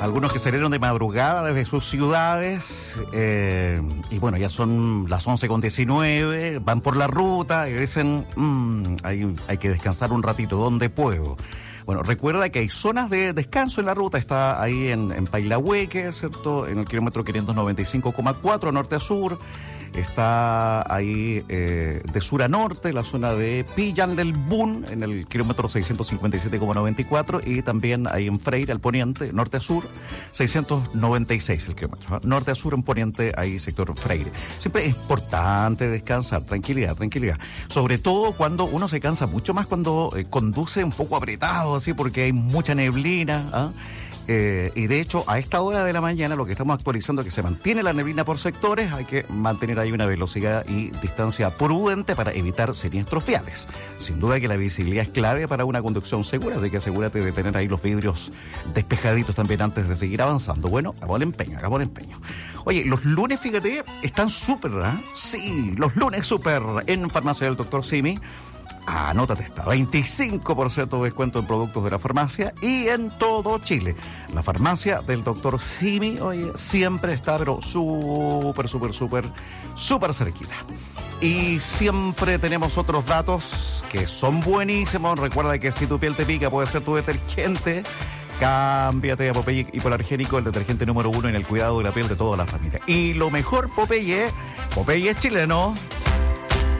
algunos que salieron de madrugada desde sus ciudades y bueno, ya son las 11:19, van por la ruta y dicen, hay que descansar un ratito, ¿dónde puedo? Bueno, recuerda que hay zonas de descanso en la ruta, está ahí en Pailahueque, ¿cierto? En el kilómetro 595,4 norte a sur. Está ahí de sur a norte, la zona de Pillan del Bun, en el kilómetro 657,94, y también ahí en Freire, al poniente, norte a sur, 696 el kilómetro. Norte a sur, en poniente, ahí sector Freire. Siempre es importante descansar, tranquilidad. Sobre todo cuando uno se cansa mucho más cuando conduce un poco apretado, así, porque hay mucha neblina, ¿ah? Y de hecho, a esta hora de la mañana lo que estamos actualizando es que se mantiene la neblina por sectores, hay que mantener ahí una velocidad y distancia prudente para evitar siniestros viales. Sin duda que la visibilidad es clave para una conducción segura, así que asegúrate de tener ahí los vidrios despejaditos también antes de seguir avanzando. Bueno, hagamos el empeño. Oye, los lunes, fíjate, están súper, ¿eh? Sí, los lunes súper en Farmacia del Dr. Simi. Anótate esta, 25% de descuento en productos de la farmacia y en todo Chile. La farmacia del Dr. Simi, oye, siempre está, pero súper cerquita. Y siempre tenemos otros datos que son buenísimos. Recuerda que si tu piel te pica, puede ser tu detergente. Cámbiate a Popeye Hipoalergénico, el detergente número 1 en el cuidado de la piel de toda la familia. Y lo mejor, Popeye es chileno.